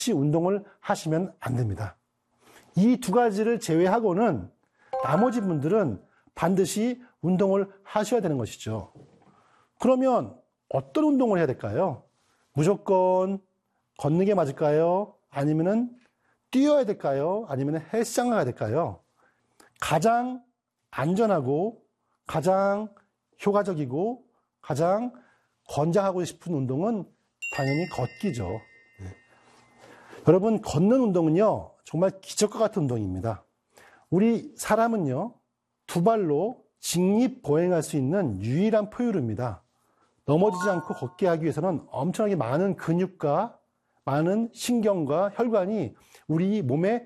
운동을 하시면 안 됩니다. 이 두 가지를 제외하고는 나머지 분들은 반드시 운동을 하셔야 되는 것이죠. 그러면 어떤 운동을 해야 될까요? 무조건 걷는 게 맞을까요? 아니면은 뛰어야 될까요? 아니면 헬스장을 가야 될까요? 가장 안전하고 가장 효과적이고 가장 권장하고 싶은 운동은 당연히 걷기죠. 여러분, 걷는 운동은요, 정말 기적과 같은 운동입니다. 우리 사람은요, 두 발로 직립보행할 수 있는 유일한 포유류입니다. 넘어지지 않고 걷게 하기 위해서는 엄청나게 많은 근육과 많은 신경과 혈관이 우리 몸에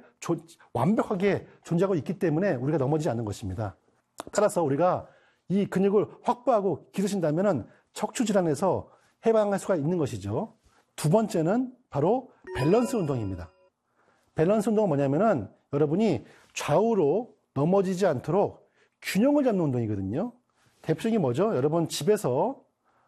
완벽하게 존재하고 있기 때문에 우리가 넘어지지 않는 것입니다. 따라서 우리가 이 근육을 확보하고 기르신다면 척추질환에서 해방할 수가 있는 것이죠. 두 번째는 바로 밸런스 운동입니다. 밸런스 운동은 뭐냐면은 여러분이 좌우로 넘어지지 않도록 균형을 잡는 운동이거든요. 대표적인 뭐죠? 여러분 집에서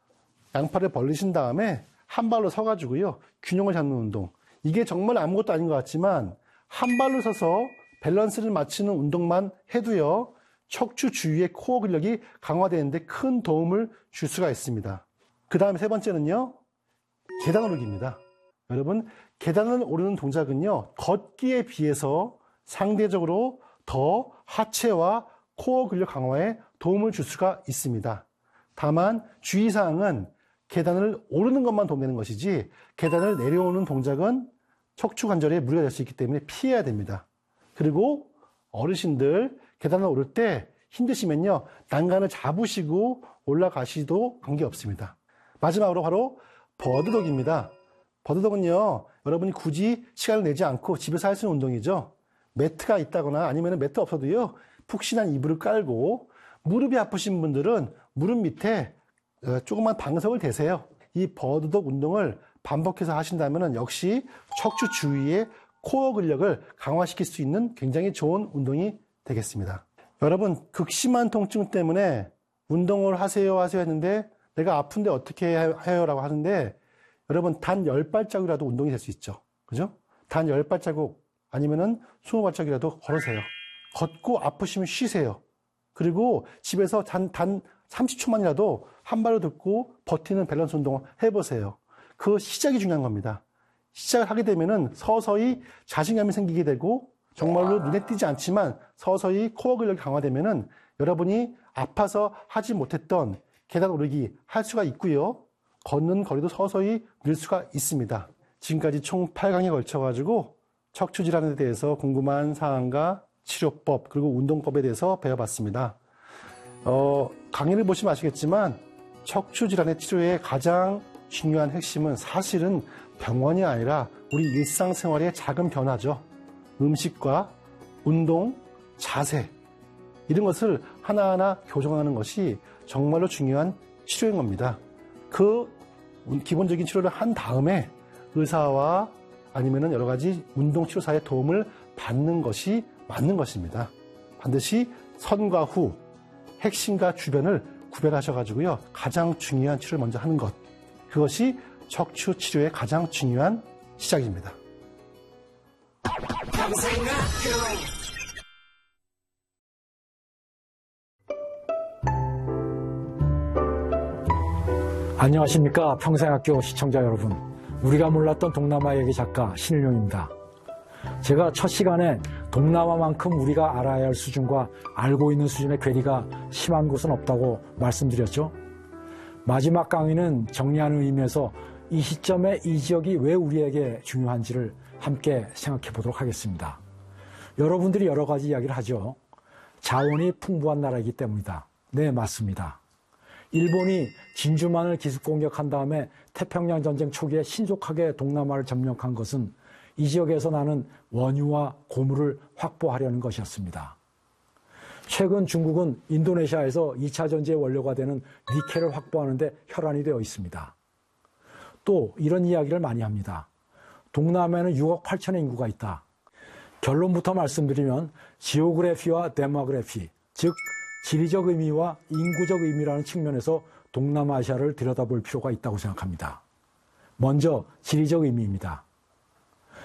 양팔을 벌리신 다음에 한 발로 서가지고요, 균형을 잡는 운동. 이게 정말 아무것도 아닌 것 같지만 한 발로 서서 밸런스를 맞추는 운동만 해도요, 척추 주위의 코어 근력이 강화되는데 큰 도움을 줄 수가 있습니다. 그 다음에 세 번째는요, 계단 오르기입니다. 여러분, 계단을 오르는 동작은요, 걷기에 비해서 상대적으로 더 하체와 코어 근력 강화에 도움을 줄 수가 있습니다. 다만 주의사항은 계단을 오르는 것만 도움되는 것이지 계단을 내려오는 동작은 척추 관절에 무리가 될 수 있기 때문에 피해야 됩니다. 그리고 어르신들 계단을 오를 때 힘드시면요, 난간을 잡으시고 올라가시도 관계없습니다. 마지막으로 바로 버드독입니다. 버드독은요, 여러분이 굳이 시간을 내지 않고 집에서 할 수 있는 운동이죠. 매트가 있다거나 아니면 매트 없어도요, 푹신한 이불을 깔고 무릎이 아프신 분들은 무릎 밑에 조그만 방석을 대세요. 이 버드독 운동을 반복해서 하신다면 역시 척추 주위의 코어 근력을 강화시킬 수 있는 굉장히 좋은 운동이 되겠습니다. 여러분, 극심한 통증 때문에 운동을 하세요 했는데 내가 아픈데 어떻게 해요? 라고 하는데 여러분, 단 10발자국이라도 운동이 될 수 있죠. 그죠? 단 10발자국 아니면은 20발자국이라도 걸으세요. 걷고 아프시면 쉬세요. 그리고 집에서 단 30초만이라도 한 발로 듣고 버티는 밸런스 운동을 해보세요. 그 시작이 중요한 겁니다. 시작을 하게 되면은 서서히 자신감이 생기게 되고 정말로 눈에 띄지 않지만 서서히 코어 근력이 강화되면은 여러분이 아파서 하지 못했던 계단 오르기 할 수가 있고요. 걷는 거리도 서서히 늘 수가 있습니다. 지금까지 총 8강에 걸쳐가지고 척추 질환에 대해서 궁금한 사항과 치료법 그리고 운동법에 대해서 배워봤습니다. 강의를 보시면 아시겠지만 척추 질환의 치료의 가장 중요한 핵심은 사실은 병원이 아니라 우리 일상생활의 작은 변화죠. 음식과 운동, 자세 이런 것을 하나하나 교정하는 것이 정말로 중요한 치료인 겁니다. 그 기본적인 치료를 한 다음에 의사와 아니면은 여러 가지 운동치료사의 도움을 받는 것이 맞는 것입니다. 반드시 선과 후, 핵심과 주변을 구별하셔가지고요, 가장 중요한 치료를 먼저 하는 것. 그것이 척추 치료의 가장 중요한 시작입니다. 안녕하십니까, 평생학교 시청자 여러분. 우리가 몰랐던 동남아 얘기 작가 신일용입니다. 제가 첫 시간에 동남아만큼 우리가 알아야 할 수준과 알고 있는 수준의 괴리가 심한 곳은 없다고 말씀드렸죠. 마지막 강의는 정리하는 의미에서 이 시점에 이 지역이 왜 우리에게 중요한지를 함께 생각해 보도록 하겠습니다. 여러분들이 여러 가지 이야기를 하죠. 자원이 풍부한 나라이기 때문이다. 네, 맞습니다. 일본이 진주만을 기습 공격한 다음에 태평양 전쟁 초기에 신속하게 동남아를 점령한 것은 이 지역에서 나는 원유와 고물을 확보하려는 것이었습니다. 최근 중국은 인도네시아에서 2차 전지의 원료가 되는 니켈을 확보하는 데 혈안이 되어 있습니다. 또 이런 이야기를 많이 합니다. 동남아에는 6억 8천의 인구가 있다. 결론부터 말씀드리면 지오그래피와 데모그래피, 즉 지리적 의미와 인구적 의미라는 측면에서 동남아시아를 들여다볼 필요가 있다고 생각합니다. 먼저 지리적 의미입니다.